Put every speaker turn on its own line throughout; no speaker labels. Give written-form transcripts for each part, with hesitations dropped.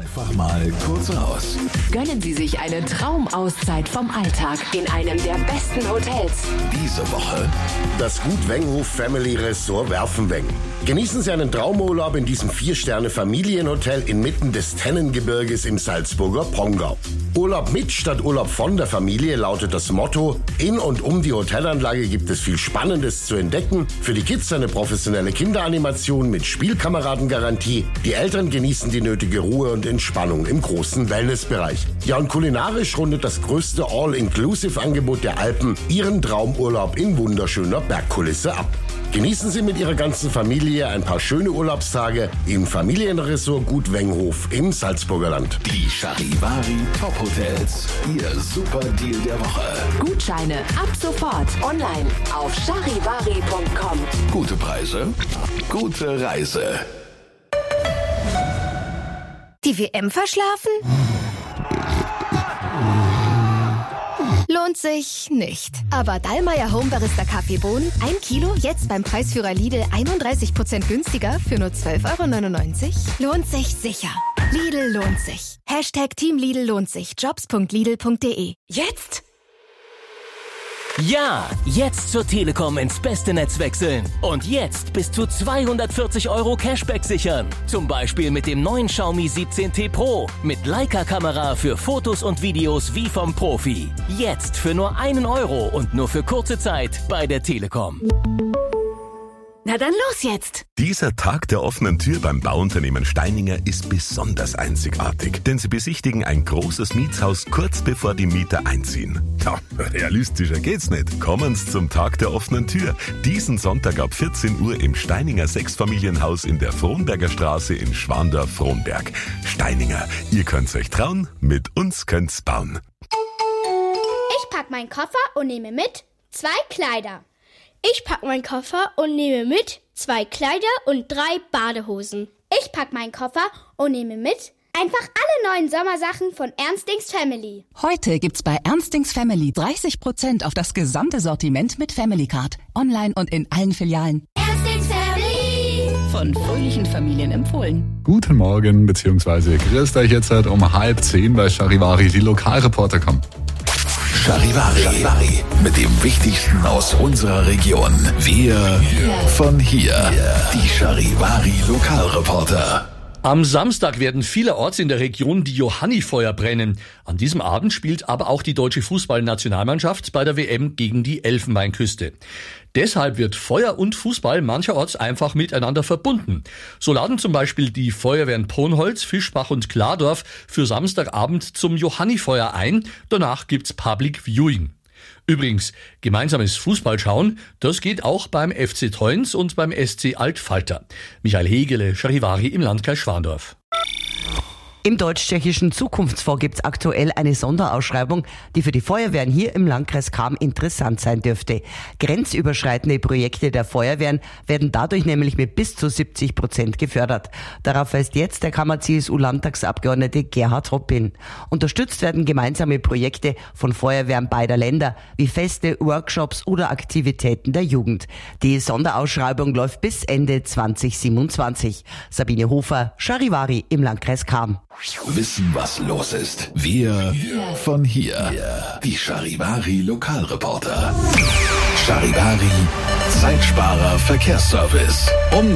Einfach mal kurz raus.
Gönnen Sie sich eine Traumauszeit vom Alltag in einem der besten Hotels.
Diese Woche
Das Gut Wenghof Family Resort Werfenweng. Genießen Sie einen Traumurlaub in diesem 4-Sterne-Familienhotel inmitten des Tennengebirges im Salzburger Pongau. Urlaub mit statt Urlaub von der Familie lautet das Motto. In und um die Hotelanlage gibt es viel Spannendes zu entdecken. Für die Kids eine professionelle Kinderanimation mit Spielkameradengarantie. Die Eltern genießen die nötige Ruhe und Entspannung im großen Wellnessbereich. Ja, und kulinarisch rundet das größte All-Inclusive-Angebot der Alpen Ihren Traumurlaub in wunderschöner Bergkulisse ab. Genießen Sie mit Ihrer ganzen Familie ein paar schöne Urlaubstage im Familienresort Gut Wenghof im Salzburger Land.
die Charivari Top Hotels. Ihr super Deal der Woche.
Gutscheine ab sofort online auf charivari.com.
Gute Preise, gute Reise.
Die WM verschlafen? Lohnt sich nicht. Aber Dallmayr Home Barista Kaffeebohnen, 1 Kilo, jetzt beim Preisführer Lidl 31% günstiger für nur 12,99 €? Lohnt sich sicher. Lidl lohnt sich. Team Lidl lohnt sich. Jobs.lidl.de.
Jetzt?
Ja, jetzt zur Telekom ins beste Netz wechseln. Und jetzt bis zu 240 € Cashback sichern. Zum Beispiel mit dem neuen Xiaomi 17T Pro. Mit Leica-Kamera für Fotos und Videos wie vom Profi. Jetzt für nur 1 € und nur für kurze Zeit bei der Telekom.
Na dann los jetzt!
Dieser Tag der offenen Tür beim Bauunternehmen Steininger ist besonders einzigartig, denn sie besichtigen ein großes Mietshaus kurz bevor die Mieter einziehen. Ja, realistischer geht's nicht. Kommen Sie zum Tag der offenen Tür. Diesen Sonntag ab 14 Uhr im Steininger Sechsfamilienhaus in der Frohnberger Straße in Schwandorf-Frohnberg. Steininger, ihr könnt's euch trauen, mit uns könnt's bauen.
Ich pack meinen Koffer und nehme mit 2 Kleider. Ich pack meinen Koffer und nehme mit 2 Kleider und 3 Badehosen. Ich pack meinen Koffer und nehme mit einfach alle neuen Sommersachen von Ernstings Family.
Heute gibt's bei Ernstings Family 30% auf das gesamte Sortiment mit Family Card. Online und in allen Filialen.
Ernstings Family!
Von fröhlichen Familien empfohlen.
Guten Morgen, beziehungsweise grüßt euch jetzt um 9:30 bei Charivari. Die Lokalreporter kommen.
Charivari. Mit dem Wichtigsten aus unserer Region. Wir von hier. Die Charivari Lokalreporter.
Am Samstag werden vielerorts in der Region die Johannifeuer brennen. An diesem Abend spielt aber auch die deutsche Fußballnationalmannschaft bei der WM gegen die Elfenbeinküste. Deshalb wird Feuer und Fußball mancherorts einfach miteinander verbunden. So laden zum Beispiel die Feuerwehren Ponholz, Fischbach und Klardorf für Samstagabend zum Johannifeuer ein. Danach gibt's Public Viewing. Übrigens, gemeinsames Fußballschauen, das geht auch beim FC Teuns und beim SC Altfalter. Michael Hegele, Charivari im Landkreis Schwandorf.
Im Deutsch-Tschechischen Zukunftsfonds gibt es aktuell eine Sonderausschreibung, die für die Feuerwehren hier im Landkreis Cham interessant sein dürfte. Grenzüberschreitende Projekte der Feuerwehren werden dadurch nämlich mit bis zu 70% gefördert. Darauf weist jetzt der Kammer-CSU-Landtagsabgeordnete Gerhard Hopp hin. Unterstützt werden gemeinsame Projekte von Feuerwehren beider Länder, wie Feste, Workshops oder Aktivitäten der Jugend. Die Sonderausschreibung läuft bis Ende 2027. Sabine Hofer, Charivari im Landkreis Cham.
Wissen, was los ist. Wir von hier. Die Charivari Lokalreporter. Charivari Zeitsparer Verkehrsservice.
Um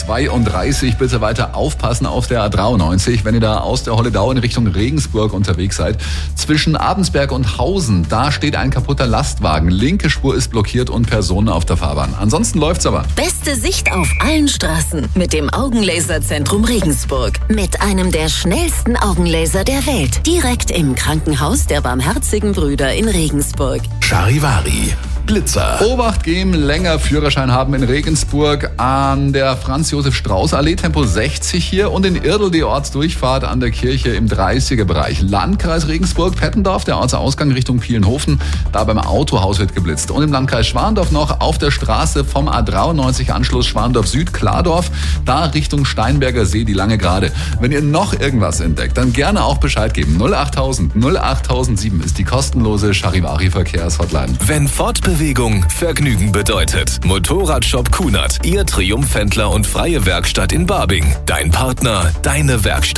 9:32 Uhr bitte weiter aufpassen auf der A93, wenn ihr da aus der Holledau in Richtung Regensburg unterwegs seid. Zwischen Abensberg und Hausen, da steht ein kaputter Lastwagen. Linke Spur ist blockiert und Personen auf der Fahrbahn. Ansonsten läuft's aber.
Beste Sicht auf allen Straßen mit dem Augenlaserzentrum Regensburg. Mit einem der schnellsten Augenlaser der Welt. Direkt im Krankenhaus der Barmherzigen Brüder in Regensburg.
Charivari Blitzer.
Obacht geben, länger Führerschein haben in Regensburg an der Franz-Josef-Strauß-Allee, Tempo 60 hier und in Irdl die Ortsdurchfahrt an der Kirche im 30er-Bereich. Landkreis Regensburg, Pettendorf, der Ortsausgang Richtung Pielenhofen, da beim Autohaus wird geblitzt. Und im Landkreis Schwandorf noch auf der Straße vom A93 Anschluss Schwandorf Süd, Klardorf, da Richtung Steinberger See, die lange Gerade. Wenn ihr noch irgendwas entdeckt, dann gerne auch Bescheid geben. 08000 08007 ist die kostenlose Charivari-Verkehrshotline.
Wenn Fortbewegung Vergnügen bedeutet. Motorradshop Kunert, Ihr Triumphhändler und freie Werkstatt in Barbing. Dein Partner, deine Werkstatt.